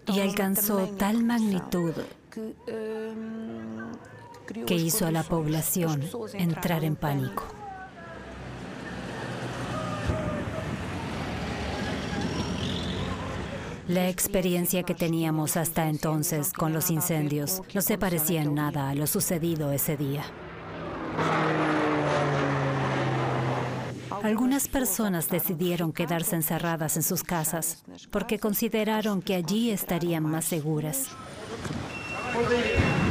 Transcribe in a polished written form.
y alcanzó tal magnitud que hizo a la población entrar en pánico. La experiencia que teníamos hasta entonces con los incendios no se parecía en nada a lo sucedido ese día. Algunas personas decidieron quedarse encerradas en sus casas porque consideraron que allí estarían más seguras.